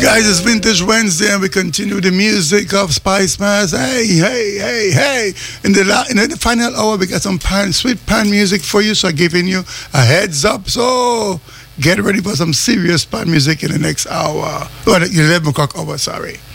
Guys, it's Vintage Wednesday and we continue the music of Spice Mass. Hey, hey, hey, hey. In the final hour, we got some sweet pan music for you, so I'm giving you a heads up. So get ready for some serious pan music in the next hour. Or the 11 o'clock hour, sorry.